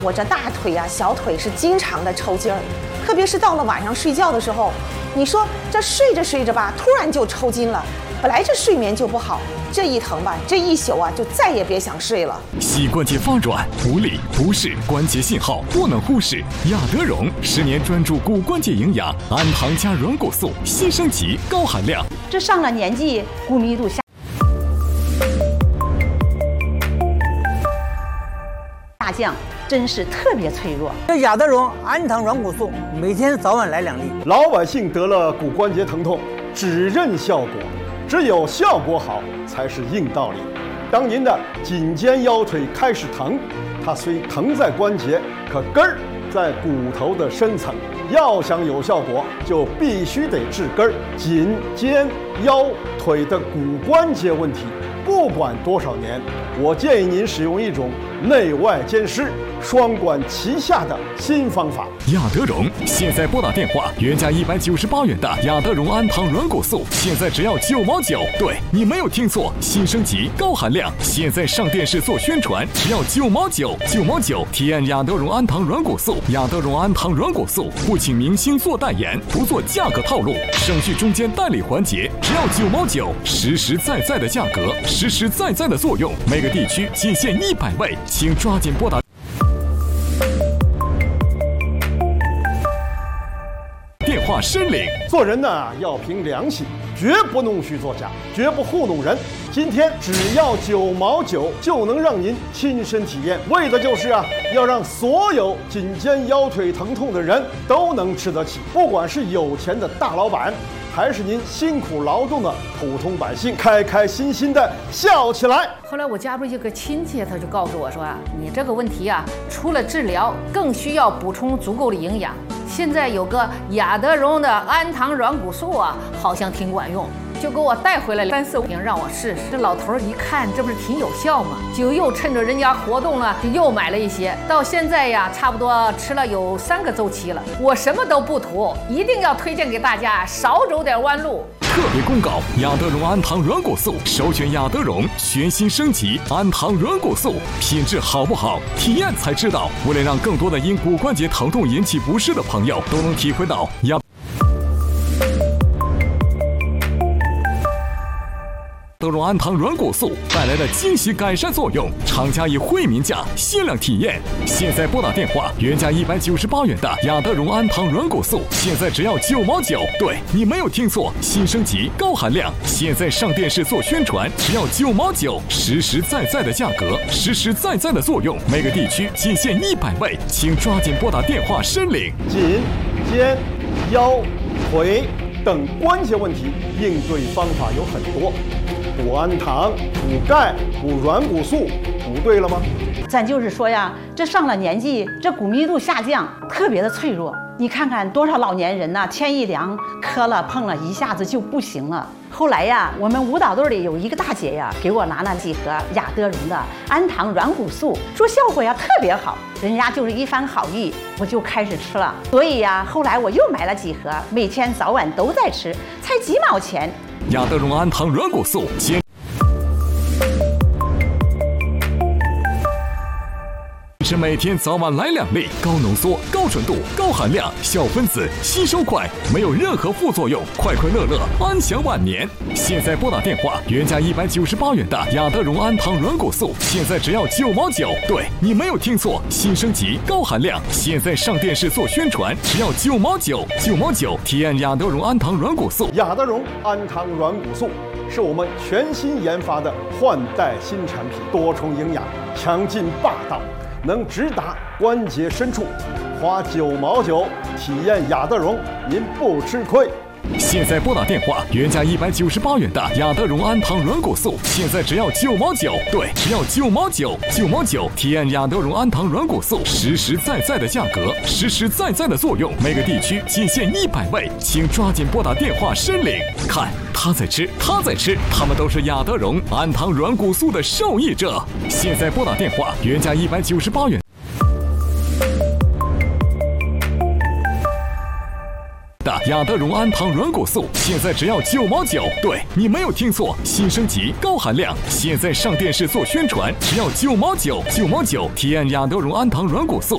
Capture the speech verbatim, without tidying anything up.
我这大腿呀、小腿是经常的抽筋儿，特别是到了晚上睡觉的时候，你说这睡着睡着吧，突然就抽筋了。本来这睡眠就不好，这一疼吧，这一宿啊就再也别想睡了。 膝关节发软、无力、不适、关节信号不能忽视。亚德荣十年专注骨关节营养，氨糖加软骨素，新升级高含量。 这上了年纪，骨密度下。下降真是特别脆弱。 这亚德荣氨糖软骨素每天早晚来两粒。 老百姓得了骨关节疼痛，只认效果，只有效果好才是硬道理。当您的颈肩腰腿开始疼，它虽疼在关节，可根儿在骨头的深层。要想有效果，就必须得治根儿。颈肩腰腿的骨关节问题，不管多少年，我建议您使用一种内外兼施、双管齐下的新方法。 亚德荣现在拨打电话，原价一百九十八元的亚德荣氨糖软骨素，现在只要九毛九。对，你没有听错，新升级高含量，现在上电视做宣传，只要九毛九，九毛九体验亚德荣氨糖软骨素。亚德荣氨糖软骨素不请明星做代言，不做价格套路，省去中间代理环节，只要九毛九，实实在在的价格，实实在在的作用，每个地区仅限一百位，请抓紧拨打。电话申领。 做人呢要凭良心，绝不弄虚作假，绝不糊弄人。今天只要九毛九就能让您亲身体验，为的就是啊，要让所有颈肩腰腿疼痛的人都能吃得起。不管是有钱的大老板，还是您辛苦劳动的普通百姓，开开心心的笑起来。 后来我家中一个亲戚，他就告诉我说啊，你这个问题啊，除了治疗，更需要补充足够的营养。现在有个亚德荣的氨糖软骨素啊，好像挺管用，就给我带回来了三四瓶让我试试。这老头一看，这不是挺有效吗？就又趁着人家活动了，就又买了一些。到现在呀，差不多吃了有三个周期了。我什么都不图，一定要推荐给大家，少走点弯路。 特别公告：亚德荣氨糖软骨素，首选亚德荣全新升级氨糖软骨素，品质好不好，体验才知道。为了让更多的因骨关节疼痛引起不适的朋友都能体会到亚德荣氨糖软骨素带来的惊喜改善作用，厂家以惠民价限量体验。现在拨打电话，原价一百九十八元的亚德荣氨糖软骨素，现在只要九毛九。对，你没有听错，新升级高含量，现在上电视做宣传，只要九毛九，实实在在的价格，实实在在的作用，每个地区仅限一百位，请抓紧拨打电话申领。 颈、肩、腰、腿等关节问题，应对方法有很多。补氨糖、补钙、补软骨素，补对了吗？ 咱就是说呀，这上了年纪，这骨密度下降，特别的脆弱。你看看多少老年人呐、啊，天一凉，磕了碰了，一下子就不行了。后来呀，我们舞蹈队里有一个大姐呀，给我拿了几盒亚德荣的氨糖软骨素，说效果呀特别好。人家就是一番好意，我就开始吃了。所以呀，后来我又买了几盒，每天早晚都在吃，才几毛钱。 亚德荣氨糖软骨素，坚持每天早晚来两粒，高浓缩、高纯度、高含量，小分子，吸收快，没有任何副作用，快快乐乐，安享晚年。现在拨打电话，原价一百九十八元的亚德荣氨糖软骨素，现在只要九毛九。对，你没有听错，新升级高含量，现在上电视做宣传，只要九毛九，九毛九体验亚德荣氨糖软骨素。 亚德荣氨糖软骨素是我们全新研发的换代新产品，多重营养，强劲霸道。能直达关节深处，花九毛九体验亚德荣，您不吃亏。 现在拨打电话，原价一百九十八元的亚德荣氨糖软骨素，现在只要九毛九。对，只要九毛九，九毛九体验亚德荣氨糖软骨素，实实在在的价格，实实在在的作用，每个地区仅限一百位，请抓紧拨打电话申领。看，他在吃，他在吃，他们都是亚德荣氨糖软骨素的受益者。现在拨打电话，原价一百九十八元。的亚德荣氨糖软骨素，现在只要九毛九。对，你没有听错，新升级高含量，现在上电视做宣传，只要九毛九，九毛九体验亚德荣氨糖软骨素。